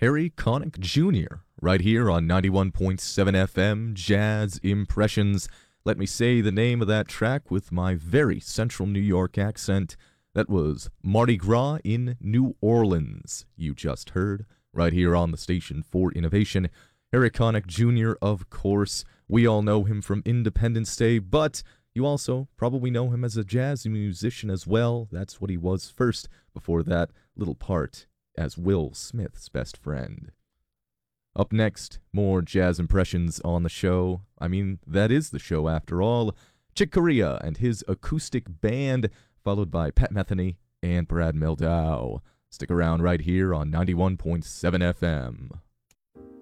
Harry Connick Jr., right here on 91.7 FM Jazz Impressions. Let me say the name of that track with my very central New York accent. That was Mardi Gras in New Orleans, you just heard, right here on the station for innovation. Harry Connick Jr., of course, we all know him from Independence Day, but you also probably know him as a jazz musician as well. That's what he was first, before that little part as Will Smith's best friend. Up next, more jazz impressions on the show. I mean, that is the show after all. Chick Corea and his acoustic band, followed by Pat Metheny and Brad Mehldau. Stick around right here on 91.7 FM.